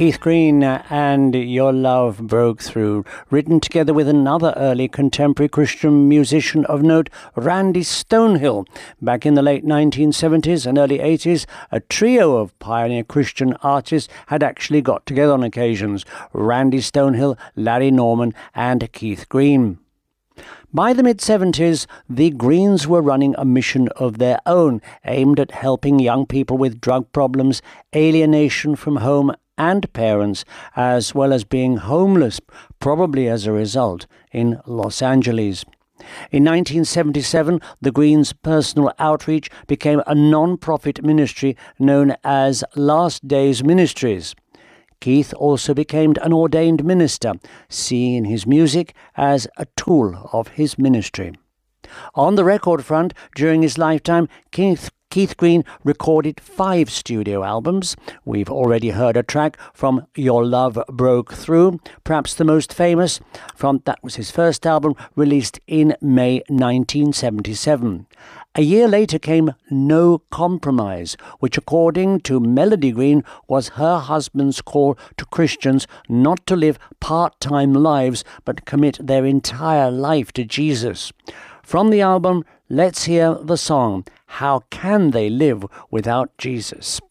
Keith Green and Your Love Broke Through, written together with another early contemporary Christian musician of note, Randy Stonehill. Back in the late 1970s and early 80s, a trio of pioneer Christian artists had actually got together on occasions: Randy Stonehill, Larry Norman and Keith Green. By the mid-70s, the Greens were running a mission of their own, aimed at helping young people with drug problems, alienation from home and parents, as well as being homeless, probably as a result, in Los Angeles. In 1977, the Greens' personal outreach became a non-profit ministry known as Last Days Ministries. Keith also became an ordained minister, seeing his music as a tool of his ministry. On the record front, during his lifetime, Keith Green recorded 5 studio albums. We've already heard a track from Your Love Broke Through, perhaps the most famous. That was his first album, released in May 1977. A year later came No Compromise, which, according to Melody Green, was her husband's call to Christians not to live part-time lives but commit their entire life to Jesus. From the album, let's hear the song, How Can They Live Without Jesus?